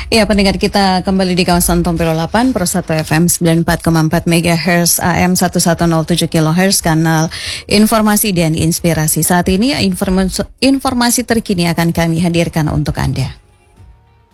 Ya, pendengar kita kembali di kawasan Tompiro 8, Pro 1 FM 94,4 MHz, AM 1107 kHz, kanal informasi dan inspirasi. Saat ini informasi terkini akan kami hadirkan untuk Anda.